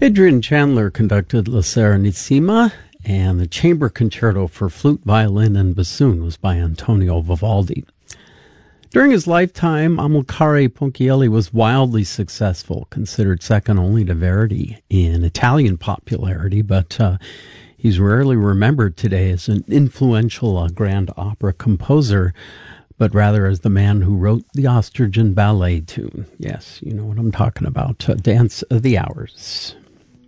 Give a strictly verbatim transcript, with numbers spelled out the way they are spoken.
Adrian Chandler conducted La Serenissima, and the chamber concerto for flute, violin, and bassoon was by Antonio Vivaldi. During his lifetime, Amilcare Ponchielli was wildly successful, considered second only to Verdi in Italian popularity, but uh, he's rarely remembered today as an influential uh, grand opera composer, but rather as the man who wrote the Ostrigen ballet tune. Yes, you know what I'm talking about, uh, Dance of the Hours.